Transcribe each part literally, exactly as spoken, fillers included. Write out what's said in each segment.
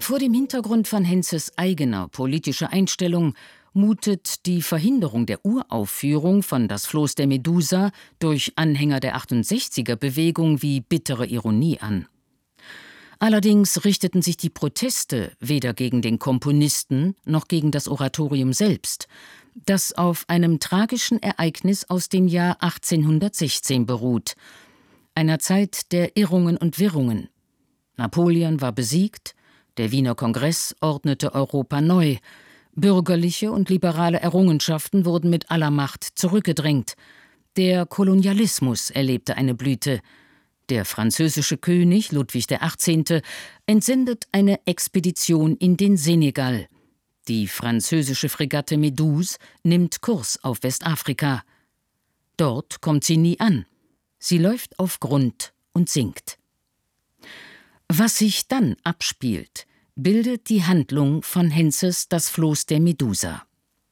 Vor dem Hintergrund von Henzes eigener politischer Einstellung mutet die Verhinderung der Uraufführung von Das Floß der Medusa durch Anhänger der achtundsechziger-Bewegung wie bittere Ironie an. Allerdings richteten sich die Proteste weder gegen den Komponisten noch gegen das Oratorium selbst, das auf einem tragischen Ereignis aus dem Jahr achtzehnhundertsechzehn beruht, einer Zeit der Irrungen und Wirrungen. Napoleon war besiegt, der Wiener Kongress ordnete Europa neu, bürgerliche und liberale Errungenschaften wurden mit aller Macht zurückgedrängt, der Kolonialismus erlebte eine Blüte, der französische König Ludwig der Achtzehnte entsendet eine Expedition in den Senegal. Die französische Fregatte Méduse nimmt Kurs auf Westafrika. Dort kommt sie nie an. Sie läuft auf Grund und sinkt. Was sich dann abspielt, bildet die Handlung von Henzes Das Floß der Medusa.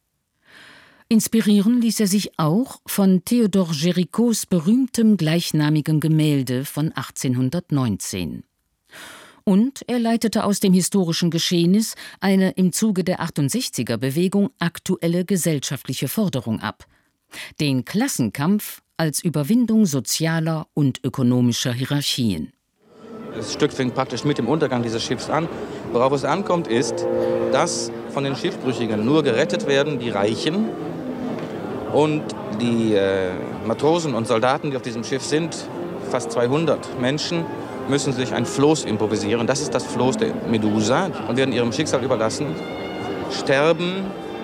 Inspirieren ließ er sich auch von Théodore Géricaults berühmtem gleichnamigen Gemälde von achtzehnhundertneunzehn. Und er leitete aus dem historischen Geschehnis eine im Zuge der achtundsechziger-Bewegung aktuelle gesellschaftliche Forderung ab: den Klassenkampf als Überwindung sozialer und ökonomischer Hierarchien. Das Stück fängt praktisch mit dem Untergang dieses Schiffs an. Worauf es ankommt, ist, dass von den Schiffbrüchigen nur gerettet werden die Reichen und die äh, Matrosen und Soldaten, die auf diesem Schiff sind, fast zweihundert Menschen, müssen sich ein Floß improvisieren. Das ist das Floß der Medusa und werden ihrem Schicksal überlassen, sterben.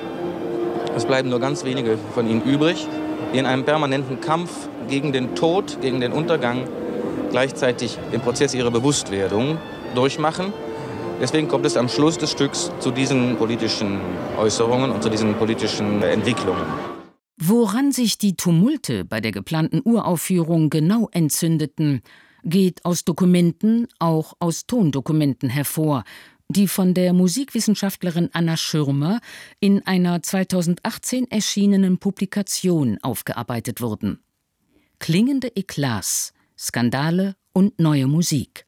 Es bleiben nur ganz wenige von ihnen übrig, die in einem permanenten Kampf gegen den Tod, gegen den Untergang gleichzeitig den Prozess ihrer Bewusstwerdung durchmachen. Deswegen kommt es am Schluss des Stücks zu diesen politischen Äußerungen und zu diesen politischen Entwicklungen. Woran sich die Tumulte bei der geplanten Uraufführung genau entzündeten, geht aus Dokumenten, auch aus Tondokumenten hervor, die von der Musikwissenschaftlerin Anna Schirmer in einer zweitausendachtzehn erschienenen Publikation aufgearbeitet wurden. Klingende Eklats, Skandale und neue Musik.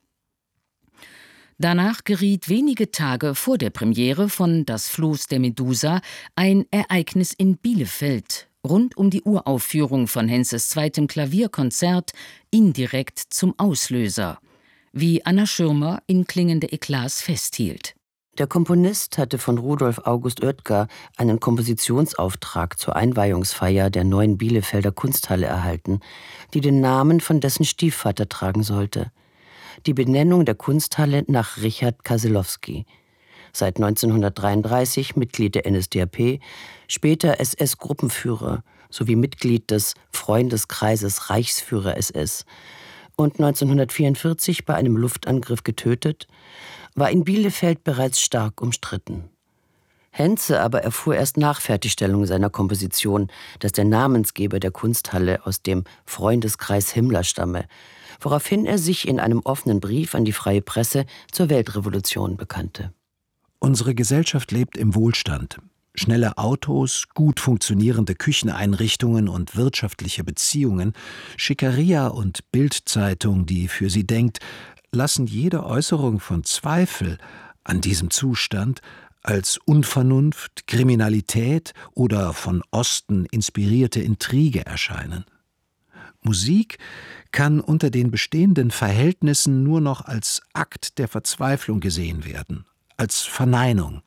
Danach geriet wenige Tage vor der Premiere von Das Floß der Medusa ein Ereignis in Bielefeld rund um die Uraufführung von Henzes zweitem Klavierkonzert indirekt zum Auslöser, wie Anna Schirmer in Klingende Eklats festhielt. Der Komponist hatte von Rudolf August Oetker einen Kompositionsauftrag zur Einweihungsfeier der neuen Bielefelder Kunsthalle erhalten, die den Namen von dessen Stiefvater tragen sollte. Die Benennung der Kunsthalle nach Richard Kaselowski. Seit neunzehnhundertdreiunddreißig Mitglied der N S D A P, später S S-Gruppenführer sowie Mitglied des Freundeskreises Reichsführer S S und neunzehnhundertvierundvierzig bei einem Luftangriff getötet, war in Bielefeld bereits stark umstritten. Henze aber erfuhr erst nach Fertigstellung seiner Komposition, dass der Namensgeber der Kunsthalle aus dem Freundeskreis Himmler stamme, woraufhin er sich in einem offenen Brief an die Freie Presse zur Weltrevolution bekannte. Unsere Gesellschaft lebt im Wohlstand. Schnelle Autos, gut funktionierende Kücheneinrichtungen und wirtschaftliche Beziehungen, Schickeria und Bildzeitung, die für sie denkt, lassen jede Äußerung von Zweifel an diesem Zustand als Unvernunft, Kriminalität oder von Osten inspirierte Intrige erscheinen. Musik kann unter den bestehenden Verhältnissen nur noch als Akt der Verzweiflung gesehen werden, als Verneinung.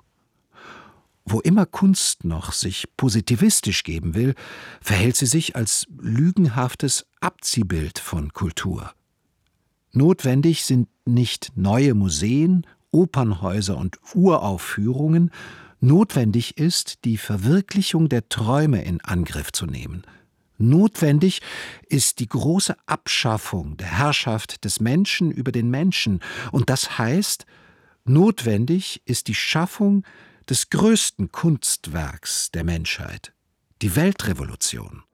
Wo immer Kunst noch sich positivistisch geben will, verhält sie sich als lügenhaftes Abziehbild von Kultur. Notwendig sind nicht neue Museen, Opernhäuser und Uraufführungen, notwendig ist, die Verwirklichung der Träume in Angriff zu nehmen. Notwendig ist die große Abschaffung der Herrschaft des Menschen über den Menschen, und das heißt, notwendig ist die Schaffung des größten Kunstwerks der Menschheit, die Weltrevolution.